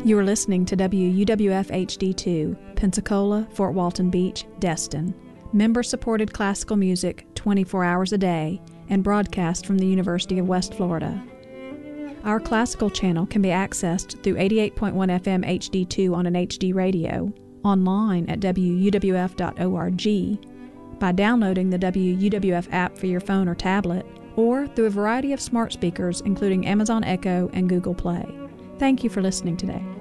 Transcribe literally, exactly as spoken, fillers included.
You are listening to W U W F H D two, Pensacola, Fort Walton Beach, Destin. Member-supported classical music twenty-four hours a day and broadcast from the University of West Florida. Our classical channel can be accessed through eighty-eight point one F M H D two on an H D radio, online at W U W F dot org, by downloading the W U W F app for your phone or tablet, or through a variety of smart speakers including Amazon Echo and Google Play. Thank you for listening today.